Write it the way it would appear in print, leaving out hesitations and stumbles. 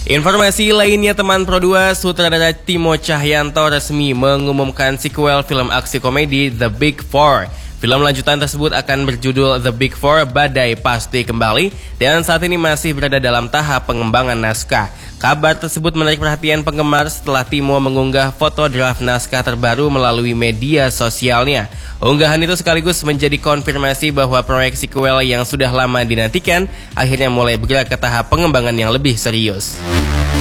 Informasi lainnya, teman Pro2, sutradara Timo Cahyanto resmi mengumumkan sequel film aksi komedi The Big Four. Film lanjutan tersebut akan berjudul The Big Four Badai Pasti Kembali dan saat ini masih berada dalam tahap pengembangan naskah. Kabar tersebut menarik perhatian penggemar setelah Timo mengunggah foto draft naskah terbaru melalui media sosialnya. Unggahan itu sekaligus menjadi konfirmasi bahwa proyek sequel yang sudah lama dinantikan akhirnya mulai bergerak ke tahap pengembangan yang lebih serius.